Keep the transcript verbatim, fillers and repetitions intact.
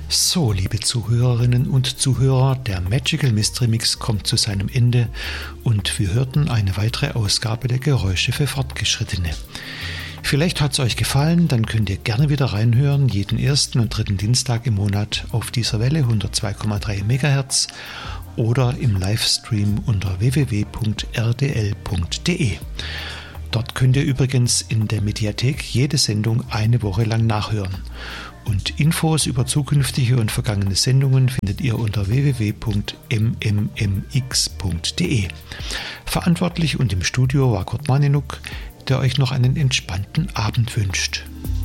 So, liebe Zuhörerinnen und Zuhörer, der Magical Mystery Mix kommt zu seinem Ende und wir hörten eine weitere Ausgabe der Geräusche für Fortgeschrittene. Vielleicht hat es euch gefallen, dann könnt ihr gerne wieder reinhören, jeden ersten und dritten Dienstag im Monat auf dieser Welle hundertzwei Komma drei Megahertz oder im Livestream unter w w w punkt r d l punkt d e. Dort könnt ihr übrigens in der Mediathek jede Sendung eine Woche lang nachhören. Und Infos über zukünftige und vergangene Sendungen findet ihr unter w w w punkt m m m x punkt d e. Verantwortlich und im Studio war Kurt Maninuk, der euch noch einen entspannten Abend wünscht.